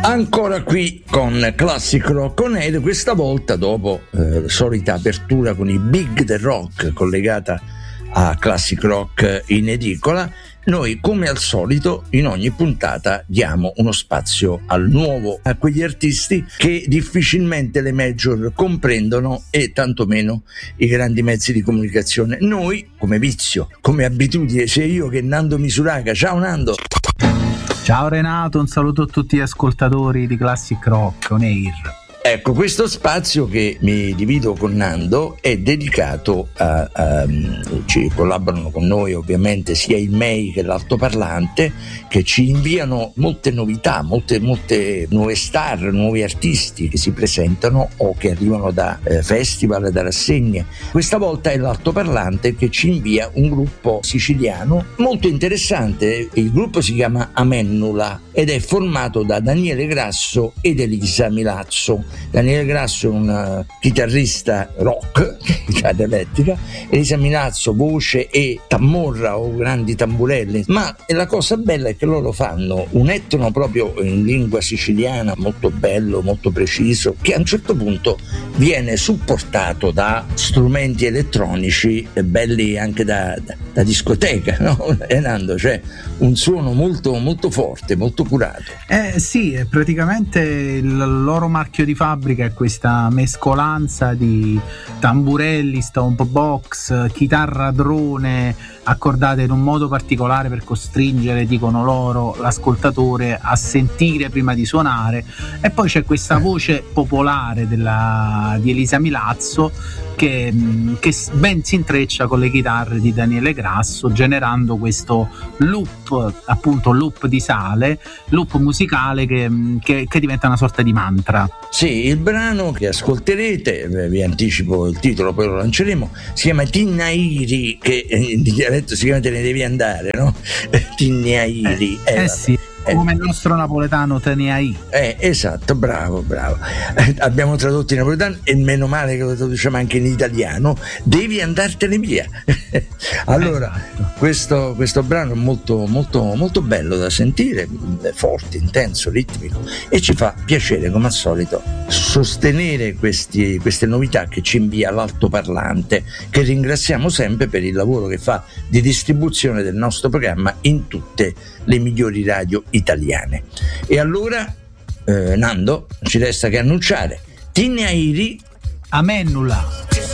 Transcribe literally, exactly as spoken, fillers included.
Ancora qui con Classic Rock On Air, questa volta dopo eh, la solita apertura con i Big The Rock collegata a Classic Rock in edicola. Noi, come al solito, in ogni puntata diamo uno spazio al nuovo, a quegli artisti che difficilmente le major comprendono e tantomeno i grandi mezzi di comunicazione. Noi, come vizio, come abitudine, sia io che Nando Misuraga. Ciao Nando! Ciao Renato, un saluto a tutti gli ascoltatori di Classic Rock On Air. Ecco, questo spazio che mi divido con Nando è dedicato a, a ci collaborano con noi ovviamente sia il M E I che l'altoparlante, che ci inviano molte novità, molte, molte nuove star, nuovi artisti che si presentano o che arrivano da eh, festival, da rassegne. Questa volta è l'altoparlante che ci invia un gruppo siciliano molto interessante. Il gruppo si chiama Amennula ed è formato da Daniele Grasso ed Elisa Milazzo. Daniele Grasso è un chitarrista rock, chitarra elettrica, Elisa Milazzo voce e tammorra o grandi tamburelli, ma la cosa bella è che loro fanno un etno proprio in lingua siciliana molto bello, molto preciso, che a un certo punto viene supportato da strumenti elettronici belli anche da, da, da discoteca, no? Nando, cioè un suono molto, molto forte, molto curato. Eh sì, praticamente il loro marchio di fabbrica è questa mescolanza di tamburelli, stomp box, chitarra drone accordate in un modo particolare per costringere, dicono loro, l'ascoltatore a sentire prima di suonare, e poi c'è questa voce popolare della, di Elisa Milazzo che, che ben si intreccia con le chitarre di Daniele Grasso, generando questo loop, appunto loop di sale, loop musicale che, che, che diventa una sorta di mantra. Sì, il brano che ascolterete, vi anticipo il titolo, poi lo lanceremo, si chiama Tinnairi, che in dialetto si chiama Te ne devi andare, no? Tinnairi. Eh, eh, eh sì. Come il nostro napoletano te ne hai. Eh, esatto, bravo, bravo. Eh, abbiamo tradotto in napoletano e meno male che lo traduciamo anche in italiano. Devi andartene via. Allora, esatto. questo, questo brano è molto, molto, molto bello da sentire, forte, intenso, ritmico, e ci fa piacere, come al solito, sostenere questi, queste novità che ci invia l'altoparlante, che ringraziamo sempre per il lavoro che fa di distribuzione del nostro programma in tutte le migliori radio italiane. E allora eh, Nando, ci resta che annunciare Tinnairi Amennula.